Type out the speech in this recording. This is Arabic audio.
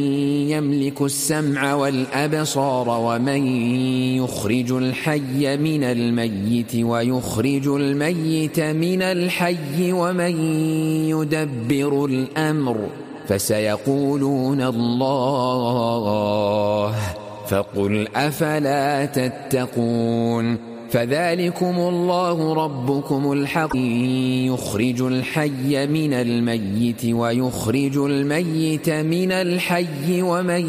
يملك السمع والأبصار ومن يخرج الحي من الميت ويخرج الميت من الحي ومن يدبر الأمر فسيقولون الله فقل أفلا تتقون فذلكم الله ربكم الحق يخرج الحي من الميت ويخرج الميت من الحي ومن